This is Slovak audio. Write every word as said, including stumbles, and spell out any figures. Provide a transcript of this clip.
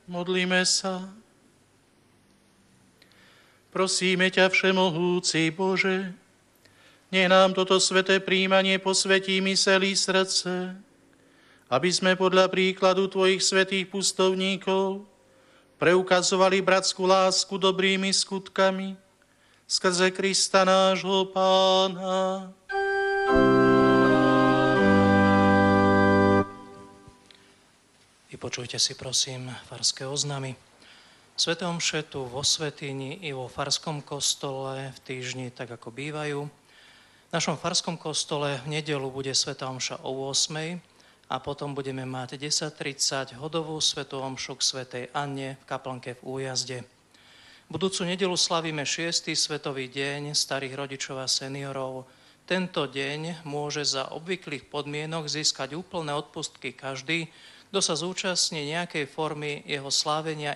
Modlíme sa. Prosíme ťa, všemohúci Bože, nech nám toto sveté príjmanie posvetí myseľ i srdce, aby sme podľa príkladu tvojich svätých pustovníkov preukazovali bratskú lásku dobrými skutkami skrze Krista nášho Pána. Vypočujte si prosím farské oznamy. Sväté omše tu vo svätyni i vo farskom kostole v týždni, tak ako bývajú. V našom farskom kostole v nedeľu bude svätá omša o ôsmej a potom budeme mať desať tridsať hodovú svätú omšu k svätej Anne v kaplnke v Újazde. Budúcu nedeľu slavíme šiesty svetový deň starých rodičov a seniorov. Tento deň môže za obvyklých podmienok získať úplné odpustky každý, kto sa zúčastní nejakej formy jeho slávenia